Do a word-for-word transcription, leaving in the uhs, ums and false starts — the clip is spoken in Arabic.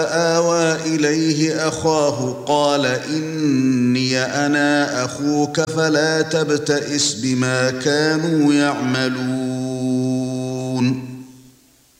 آوى إليه أخاه قال إني أنا أخوك فلا تبتئس بما كانوا يعملون